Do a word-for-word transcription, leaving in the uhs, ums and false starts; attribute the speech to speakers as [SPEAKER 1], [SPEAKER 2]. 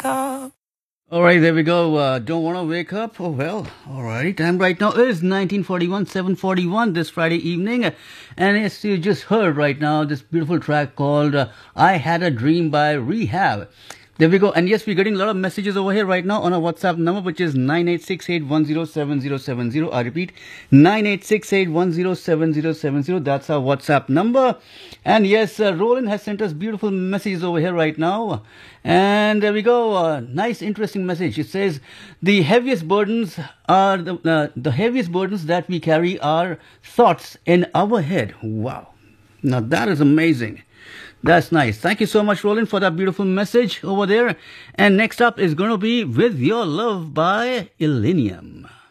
[SPEAKER 1] up.
[SPEAKER 2] All right, there we go. Uh, don't want to wake up? Oh, well, all right. Time right now is nineteen forty-one, seven forty-one this Friday evening. And as you just heard right now, this beautiful track called uh, I Had a Dream by Rehab. There we go. And yes, we're getting a lot of messages over here right now on our WhatsApp number, which is nine eight six eight one zero seven zero seven zero. I repeat, nine eight six eight one zero seven zero seven zero. That's our WhatsApp number. And yes, uh, Roland has sent us beautiful messages over here right now. And there we go. Uh, nice, interesting message. It says, the heaviest burdens are the, uh, the heaviest burdens that we carry are thoughts in our head. Wow. Now that is amazing. That's nice. Thank you so much, Roland, for that beautiful message over there. And next up is going to be With Your Love by Illenium.